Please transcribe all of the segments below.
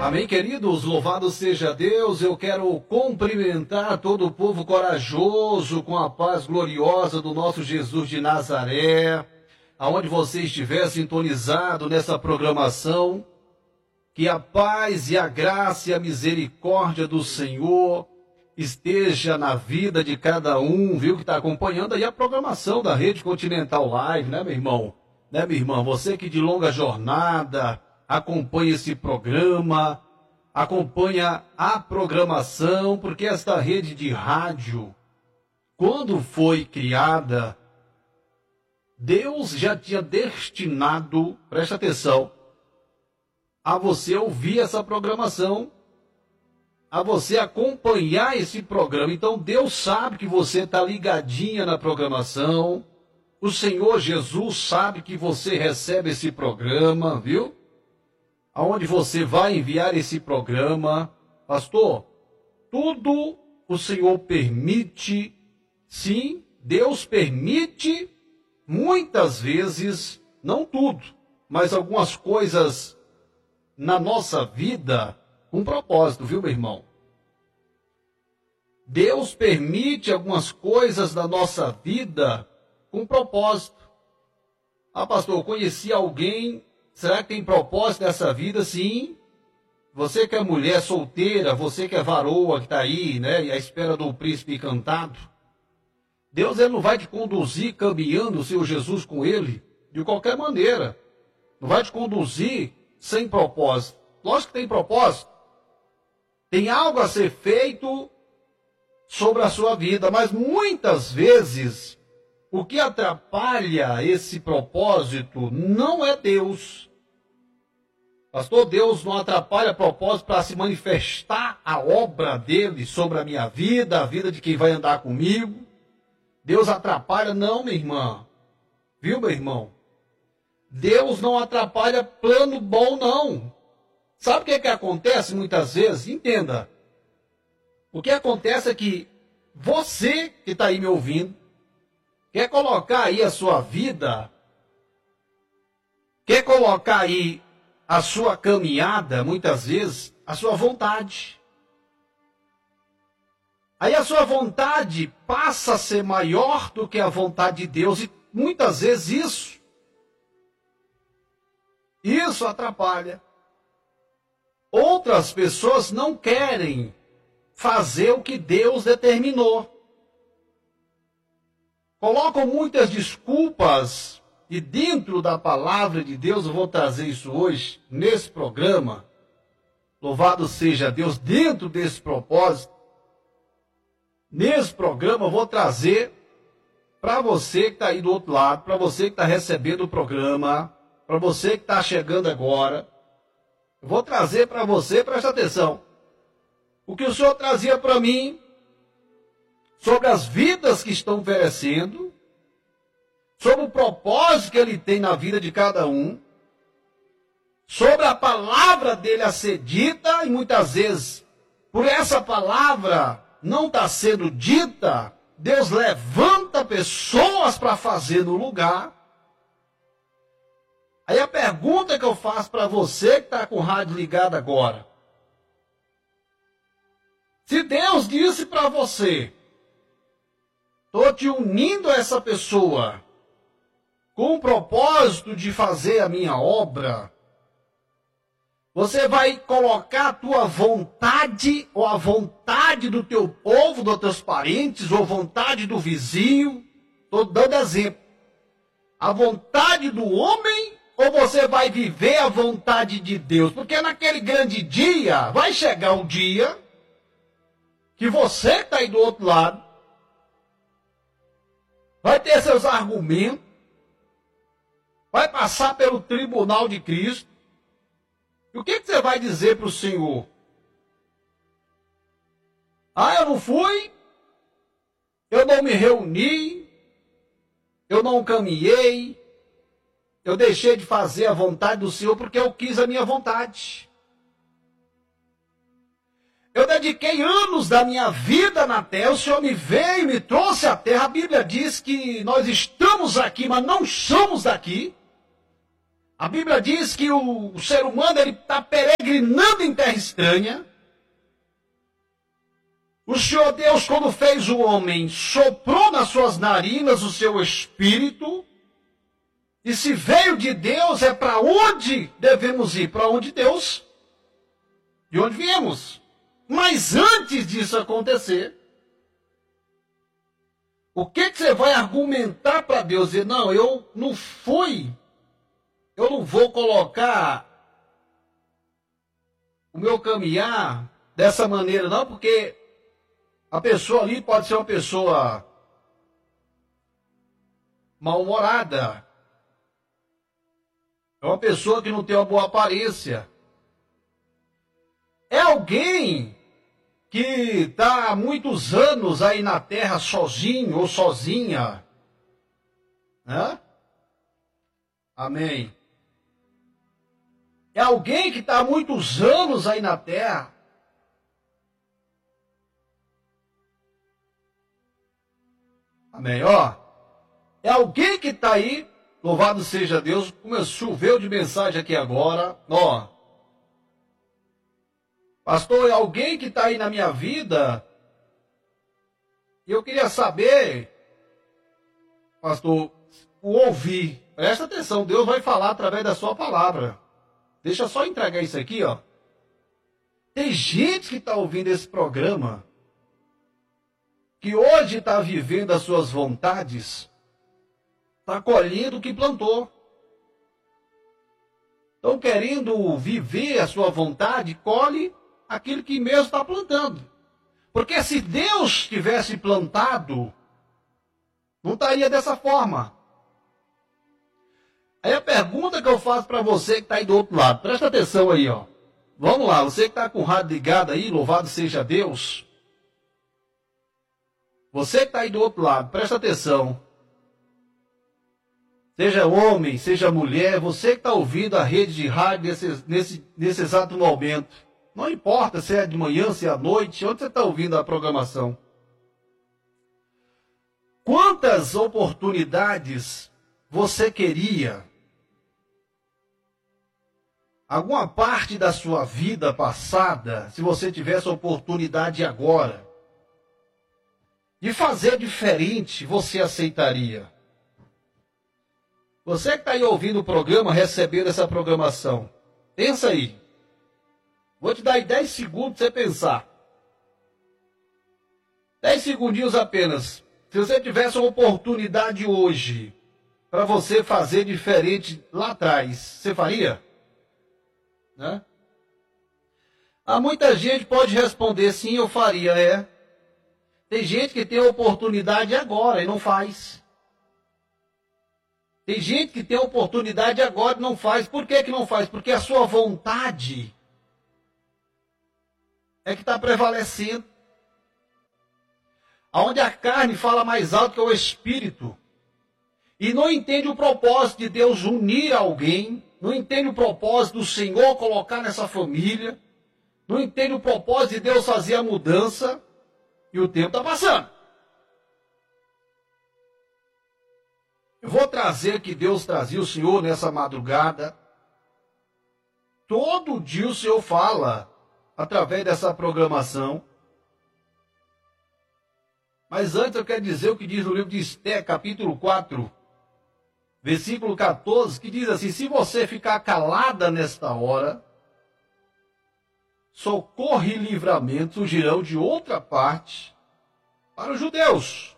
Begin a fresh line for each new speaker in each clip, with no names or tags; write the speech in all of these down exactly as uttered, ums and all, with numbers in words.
Amém, queridos? Louvado seja Deus. Eu quero cumprimentar todo o povo corajoso com a paz gloriosa do nosso Jesus de Nazaré, aonde você estiver sintonizado nessa programação, que a paz e a graça e a misericórdia do Senhor esteja na vida de cada um, viu, que está acompanhando aí a programação da Rede Continental Live, né, meu irmão? Né, minha irmã? Você que de longa jornada acompanha esse programa, acompanha a programação, porque esta rede de rádio, quando foi criada, Deus já tinha destinado, presta atenção, a você ouvir essa programação, a você acompanhar esse programa. Então Deus sabe que você está ligadinha na programação, o Senhor Jesus sabe que você recebe esse programa, viu? Aonde você vai enviar esse programa, pastor, tudo o Senhor permite, sim, Deus permite, muitas vezes, não tudo, mas algumas coisas na nossa vida com propósito, viu, meu irmão? Deus permite algumas coisas na nossa vida com propósito. Ah, pastor, eu conheci alguém. Será que tem propósito nessa vida? Sim. Você que é mulher solteira, você que é varoa, que está aí, né, e à espera do príncipe encantado, Deus ele não vai te conduzir caminhando o seu Jesus com ele de qualquer maneira. Não vai te conduzir sem propósito. Lógico que tem propósito. Tem algo a ser feito sobre a sua vida, mas muitas vezes o que atrapalha esse propósito não é Deus. Pastor, Deus não atrapalha propósito para se manifestar a obra dele sobre a minha vida, a vida de quem vai andar comigo. Deus atrapalha? Não, minha irmã. Viu, meu irmão? Deus não atrapalha plano bom, não. Sabe o que, é que acontece muitas vezes? Entenda. O que acontece é que você que está aí me ouvindo, quer colocar aí a sua vida, quer colocar aí a sua caminhada, muitas vezes, a sua vontade. Aí a sua vontade passa a ser maior do que a vontade de Deus, e muitas vezes isso, isso atrapalha. Outras pessoas não querem fazer o que Deus determinou. Colocam muitas desculpas, e dentro da palavra de Deus, eu vou trazer isso hoje, nesse programa, louvado seja Deus, dentro desse propósito, nesse programa eu vou trazer para você que está aí do outro lado, para você que está recebendo o programa, para você que está chegando agora, eu vou trazer para você, presta atenção, o que o Senhor trazia para mim, sobre as vidas que estão perecendo, sobre o propósito que ele tem na vida de cada um, sobre a palavra dele a ser dita, e muitas vezes, por essa palavra não está sendo dita, Deus levanta pessoas para fazer no lugar. Aí a pergunta que eu faço para você que está com o rádio ligado agora, se Deus disse para você, estou te unindo a essa pessoa com o propósito de fazer a minha obra, você vai colocar a tua vontade, ou a vontade do teu povo, dos teus parentes, ou a vontade do vizinho, estou dando exemplo, a vontade do homem, ou você vai viver a vontade de Deus? Porque naquele grande dia, vai chegar um dia, que você que está aí do outro lado, vai ter seus argumentos, vai passar pelo tribunal de Cristo. E o que, que você vai dizer para o Senhor? Ah, eu não fui, eu não me reuni, eu não caminhei, eu deixei de fazer a vontade do Senhor porque eu quis a minha vontade. Eu dediquei anos da minha vida na terra, o Senhor me veio e me trouxe à terra. A Bíblia diz que nós estamos aqui, mas não somos daqui. A Bíblia diz que o, o ser humano está peregrinando em terra estranha. O Senhor Deus, quando fez o homem, soprou nas suas narinas o seu espírito. E se veio de Deus, é para onde devemos ir? Para onde Deus? De onde viemos. Mas antes disso acontecer, o que, que você vai argumentar para Deus? Dizer, não, eu não fui, eu não vou colocar o meu caminhar dessa maneira, não, porque a pessoa ali pode ser uma pessoa mal-humorada. É uma pessoa que não tem uma boa aparência. É alguém que está há muitos anos aí na terra sozinho ou sozinha. Né? Amém. É alguém que está há muitos anos aí na terra. Amém. Ó, é alguém que está aí. Louvado seja Deus, como choveu de mensagem aqui agora, ó. Pastor, é alguém que está aí na minha vida, e eu queria saber, pastor, o ouvir. Presta atenção, Deus vai falar através da sua palavra. Deixa eu só entregar isso aqui, ó. Tem gente que está ouvindo esse programa, que hoje está vivendo as suas vontades, está colhendo o que plantou. Estão querendo viver a sua vontade, colhe aquilo que mesmo está plantando. Porque se Deus tivesse plantado, não estaria dessa forma. Aí a pergunta que eu faço para você que está aí do outro lado, presta atenção aí, ó. Vamos lá, você que está com o rádio ligado aí, louvado seja Deus. Você que está aí do outro lado, presta atenção. Seja homem, seja mulher, você que está ouvindo a rede de rádio nesse, nesse, nesse exato momento. Não importa se é de manhã, se é à noite, onde você está ouvindo a programação. Quantas oportunidades você queria? Alguma parte da sua vida passada, se você tivesse a oportunidade agora, de fazer diferente, você aceitaria? Você que está aí ouvindo o programa, recebendo essa programação, pensa aí. Vou te dar aí dez segundos para você pensar. dez segundinhos apenas. Se você tivesse uma oportunidade hoje para você fazer diferente lá atrás, você faria? Né? Há muita gente pode responder sim, eu faria, é. Tem gente que tem a oportunidade agora e não faz. Tem gente que tem a oportunidade agora e não faz. Por que que não faz? Porque a sua vontade é que está prevalecendo. Onde a carne fala mais alto que o espírito. E não entende o propósito de Deus unir alguém. Não entende o propósito do Senhor colocar nessa família. Não entende o propósito de Deus fazer a mudança. E o tempo está passando. Eu vou trazer que Deus trazia o Senhor nessa madrugada. Todo dia o Senhor fala através dessa programação. Mas antes eu quero dizer o que diz no livro de Esté, capítulo quatro, versículo quatorze, que diz assim: se você ficar calada nesta hora, socorro e livramento surgirão de outra parte para os judeus.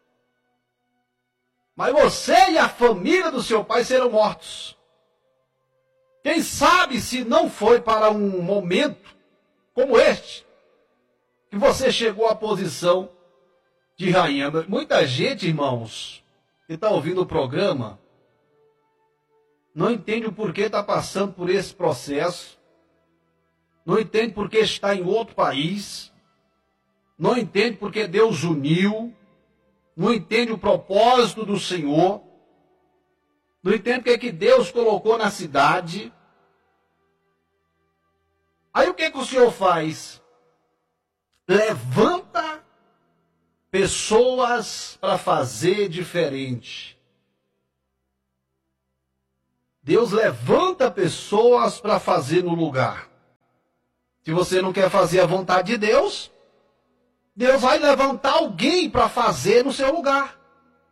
Mas você e a família do seu pai serão mortos. Quem sabe se não foi para um momento como este que você chegou à posição de rainha. Muita gente, irmãos, que está ouvindo o programa, não entende o porquê está passando por esse processo, não entende porque está em outro país, não entende porque Deus uniu, não entende o propósito do Senhor, não entende o que, é que Deus colocou na cidade. Aí o que, é que o Senhor faz? Levanta pessoas para fazer diferente. Deus levanta pessoas para fazer no lugar. Se você não quer fazer a vontade de Deus, Deus vai levantar alguém para fazer no seu lugar.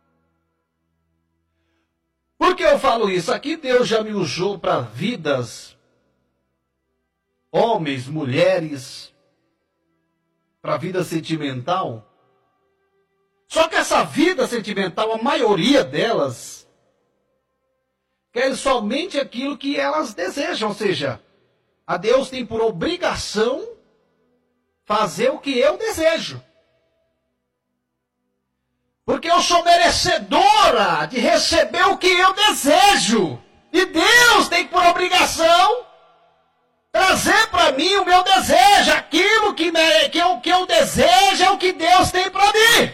Por que eu falo isso? Aqui Deus já me usou para vidas, homens, mulheres, para a vida sentimental. Só que essa vida sentimental, a maioria delas, quer somente aquilo que elas desejam. Ou seja, a Deus tem por obrigação fazer o que eu desejo. Porque eu sou merecedora de receber o que eu desejo. E Deus tem por obrigação trazer para mim o meu desejo. Aquilo que, me, que, eu, que eu desejo é o que Deus tem para mim.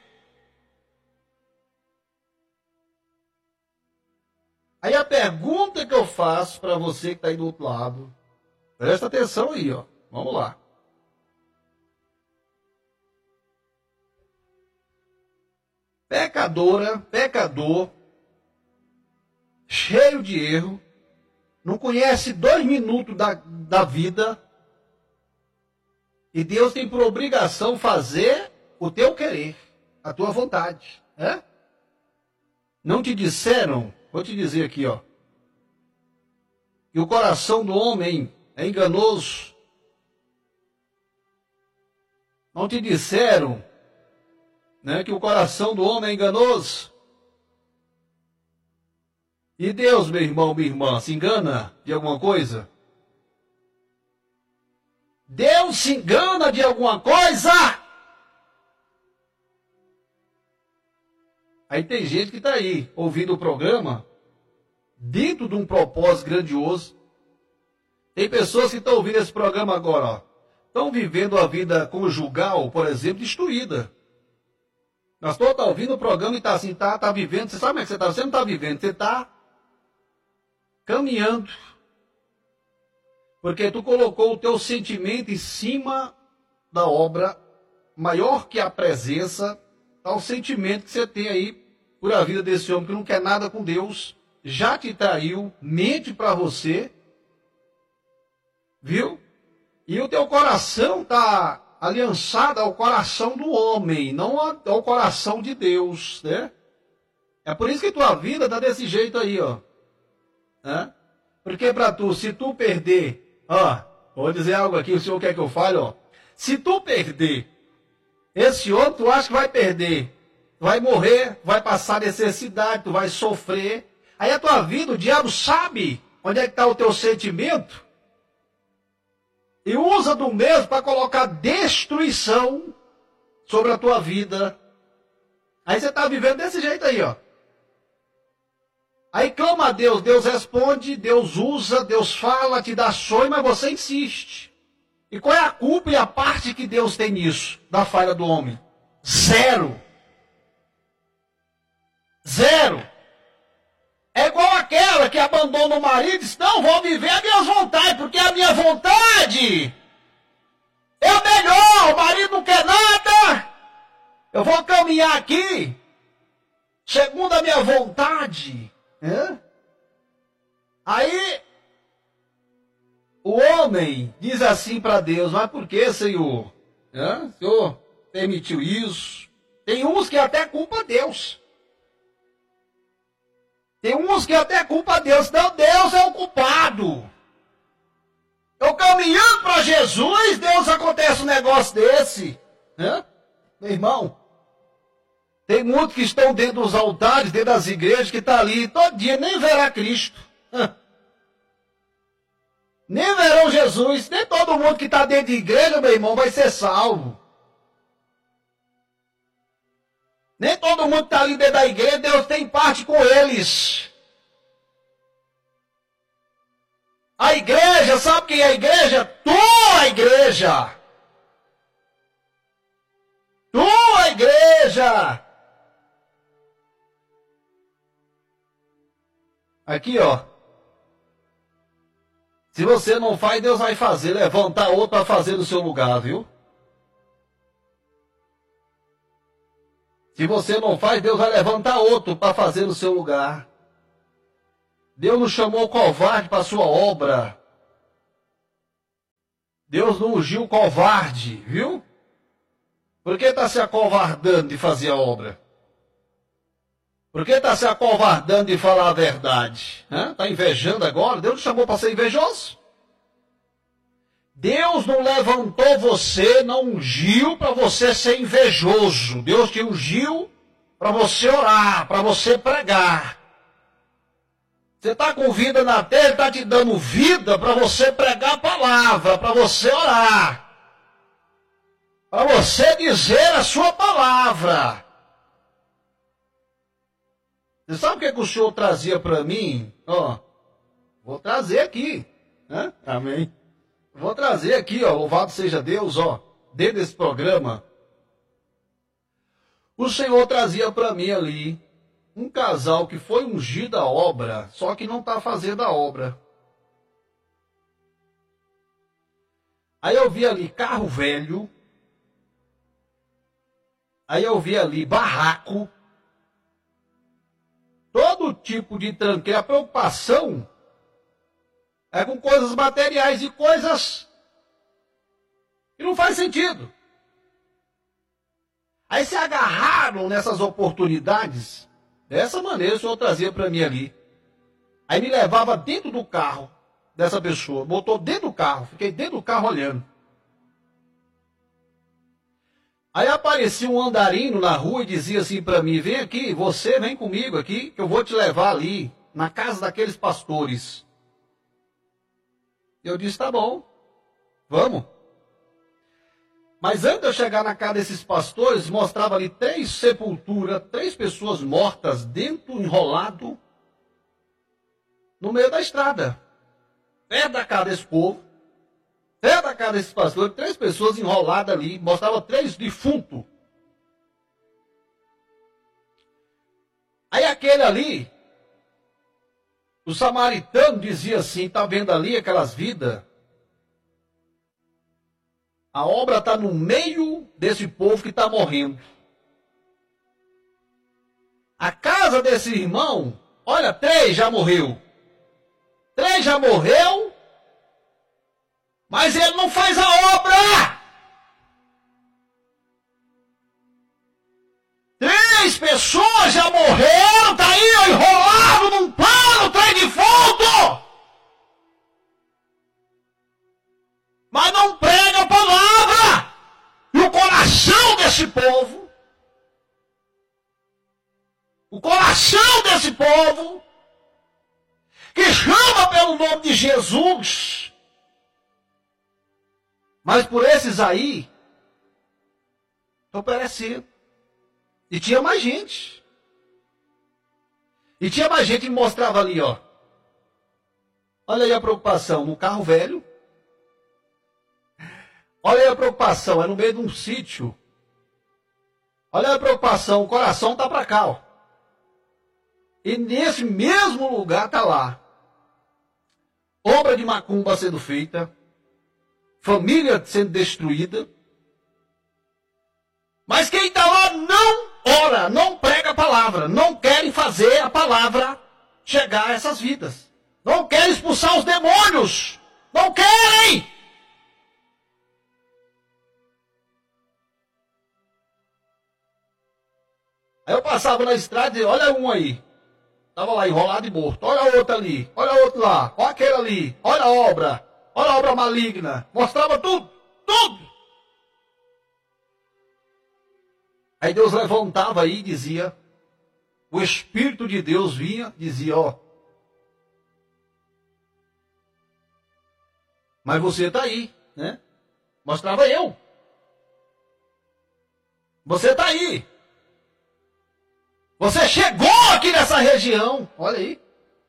Aí a pergunta que eu faço para você que está aí do outro lado, presta atenção aí, ó. Vamos lá. Pecadora, pecador, cheio de erro, não conhece dois minutos da, da vida, e Deus tem por obrigação fazer o teu querer, a tua vontade. É? Não te disseram, vou te dizer aqui, ó, que o coração do homem é enganoso. Não te disseram, né, que o coração do homem é enganoso. E Deus, meu irmão, minha irmã, se engana de alguma coisa? Deus se engana de alguma coisa? Aí tem gente que está aí, ouvindo o programa, dentro de um propósito grandioso. Tem pessoas que estão ouvindo esse programa agora, ó, estão vivendo a vida conjugal, por exemplo, destruída. Nós todos estamos ouvindo o programa e está assim, está tá vivendo. Você sabe como é que você está? Você não está vivendo, você está caminhando. Porque tu colocou o teu sentimento em cima da obra, maior que a presença, está o sentimento que você tem aí por a vida desse homem que não quer nada com Deus, já te traiu, mente para você, viu? E o teu coração está aliançado ao coração do homem, não ao coração de Deus, né? É por isso que tua vida está desse jeito aí, ó. Né? Porque para tu, se tu perder, ó, vou dizer algo aqui, o senhor quer que eu fale, ó. Se tu perder esse homem, tu acha que vai perder, vai morrer, vai passar necessidade, tu vai sofrer. Aí a tua vida, o diabo sabe onde é que está o teu sentimento e usa do mesmo para colocar destruição sobre a tua vida. Aí você está vivendo desse jeito aí, ó. Aí clama a Deus, Deus responde, Deus usa, Deus fala, te dá sonho, mas você insiste. E qual é a culpa e a parte que Deus tem nisso, da falha do homem? Zero. Zero. É igual aquela que abandona o marido e diz, não, vou viver as minhas vontades, porque a minha vontade é a melhor, o marido não quer nada, eu vou caminhar aqui, segundo a minha vontade. É? Aí, o homem diz assim para Deus, mas por que, Senhor? É? O Senhor permitiu isso? Tem uns que até culpa Deus. Tem uns que até culpa Deus. Não, Deus é o culpado. Eu caminhando para Jesus, Deus acontece um negócio desse. É? Meu irmão, tem muitos que estão dentro dos altares, dentro das igrejas, que estão ali todo dia, nem verá Cristo. Nem verão Jesus. Nem todo mundo que está dentro de igreja, meu irmão, vai ser salvo. Nem todo mundo que está ali dentro da igreja, Deus tem parte com eles. A igreja, sabe quem é a igreja? Tua igreja. Tua igreja. Aqui, ó. Se você não faz, Deus vai fazer. Levantar outro para fazer no seu lugar, viu? Se você não faz, Deus vai levantar outro para fazer no seu lugar. Deus não chamou covarde para a sua obra. Deus não ungiu covarde, viu? Por que está se acovardando de fazer a obra? Por que está se acovardando de falar a verdade? Está invejando agora? Deus não chamou para ser invejoso. Deus não levantou você, não ungiu para você ser invejoso. Deus te ungiu para você orar, para você pregar. Você está com vida na terra, Ele está te dando vida para você pregar a palavra, para você orar. Para você dizer a sua palavra. Você sabe o que, é que o Senhor trazia para mim? Ó, vou trazer aqui. Né? Amém. Vou trazer aqui, ó, louvado seja Deus, ó, dentro desse programa. O Senhor trazia para mim ali um casal que foi ungido à obra, só que não está fazendo a obra. Aí eu vi ali carro velho. Aí eu vi ali barraco. Todo tipo de tranqueira. A preocupação é com coisas materiais e coisas que não faz sentido. Aí se agarraram nessas oportunidades. Dessa maneira o Senhor trazia para mim ali. Aí me levava dentro do carro dessa pessoa. Botou dentro do carro. Fiquei dentro do carro olhando. Aí aparecia um andarino na rua e dizia assim para mim, vem aqui, você vem comigo aqui, que eu vou te levar ali, na casa daqueles pastores. Eu disse, tá bom, vamos. Mas antes de eu chegar na casa desses pastores, mostrava ali três sepulturas, três pessoas mortas dentro, enrolado, no meio da estrada. Perto da casa desse povo. Perto da casa desses pastores, três pessoas enroladas ali, mostrava três defuntos. Aí aquele ali, o samaritano dizia assim, está vendo ali aquelas vidas? A obra está no meio desse povo que está morrendo. A casa desse irmão, olha, três já morreu. Três já morreu. Mas ele não faz a obra. Três pessoas já morreram, tá aí enrolado num pano, trem de fundo. Mas não prega a palavra. E o coração desse povo, o coração desse povo, que chama pelo nome de Jesus, mas por esses aí, estão perecendo. E tinha mais gente. E tinha mais gente que mostrava ali, ó. Olha aí a preocupação, no carro velho. Olha aí a preocupação, é no meio de um sítio. Olha aí a preocupação, o coração está para cá, ó. E nesse mesmo lugar está lá. Obra de macumba sendo feita. Família sendo destruída. Mas quem está lá não ora, não prega a palavra. Não querem fazer a palavra chegar a essas vidas. Não querem expulsar os demônios. Não querem! Aí eu passava na estrada e dizia, olha um aí. Estava lá enrolado e morto. Olha outro ali. Olha outro lá. Olha aquele ali. Olha a obra. Olha a obra maligna. Mostrava tudo. Tudo. Aí Deus levantava aí e dizia. O Espírito de Deus vinha. Dizia, ó. Mas você está aí, né? Mostrava eu. Você está aí. Você chegou aqui nessa região. Olha aí.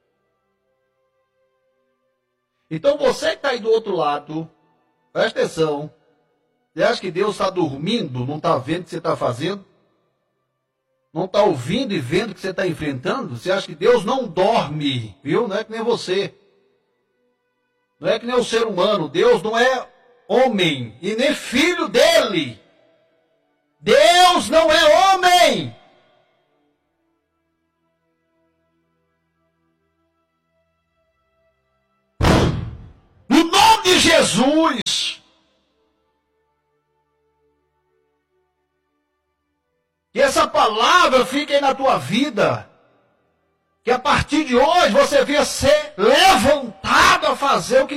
Então você que está aí do outro lado, presta atenção. Você acha que Deus está dormindo, não está vendo o que você está fazendo? Não está ouvindo e vendo o que você está enfrentando? Você acha que Deus não dorme, viu? Não é que nem você. Não é que nem o ser humano. Deus não é homem e nem filho dele. Deus não é homem. Jesus. Que essa palavra fique aí na tua vida. Que a partir de hoje você venha ser levantado a fazer o que